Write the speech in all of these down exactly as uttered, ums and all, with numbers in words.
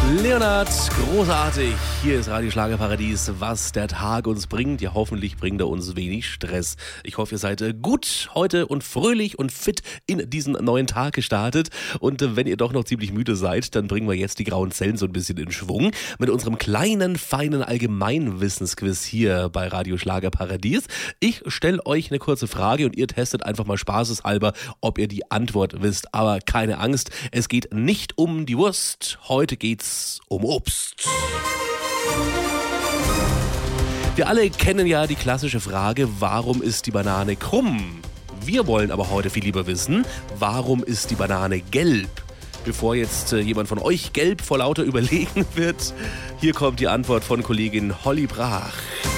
Leonard, großartig. Hier ist Radio Schlagerparadies, was der Tag uns bringt. Ja, hoffentlich bringt er uns wenig Stress. Ich hoffe, ihr seid gut heute und fröhlich und fit in diesen neuen Tag gestartet. Und äh, wenn ihr doch noch ziemlich müde seid, dann bringen wir jetzt die grauen Zellen so ein bisschen in Schwung mit unserem kleinen, feinen Allgemeinwissensquiz hier bei Radio Schlagerparadies. Ich stelle euch eine kurze Frage und ihr testet einfach mal spaßeshalber, ob ihr die Antwort wisst. Aber keine Angst, es geht nicht um die Wurst. Heute geht's um Obst. Wir alle kennen ja die klassische Frage, warum ist die Banane krumm? Wir wollen aber heute viel lieber wissen, warum ist die Banane gelb? Bevor jetzt äh, jemand von euch gelb vor lauter Überlegen wird, hier kommt die Antwort von Kollegin Holly Brach.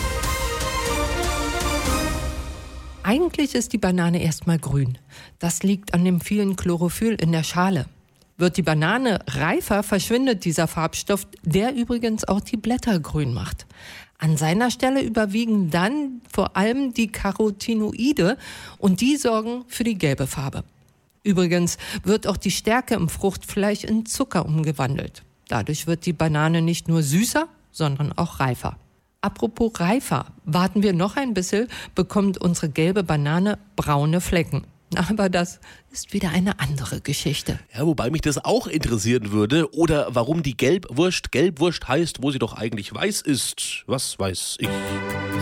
Eigentlich ist die Banane erstmal grün. Das liegt an dem vielen Chlorophyll in der Schale. Wird die Banane reifer, verschwindet dieser Farbstoff, der übrigens auch die Blätter grün macht. An seiner Stelle überwiegen dann vor allem die Carotinoide und die sorgen für die gelbe Farbe. Übrigens wird auch die Stärke im Fruchtfleisch in Zucker umgewandelt. Dadurch wird die Banane nicht nur süßer, sondern auch reifer. Apropos reifer, warten wir noch ein bisschen, bekommt unsere gelbe Banane braune Flecken. Aber das ist wieder eine andere Geschichte. Ja, wobei mich das auch interessieren würde. Oder warum die Gelbwurst Gelbwurst heißt, wo sie doch eigentlich weiß ist. Was weiß ich.